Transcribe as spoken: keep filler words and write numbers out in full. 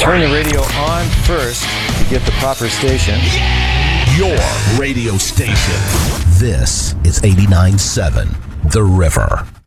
Turn the radio on first to get the proper station. Your radio station. This is eighty-nine point seven The River.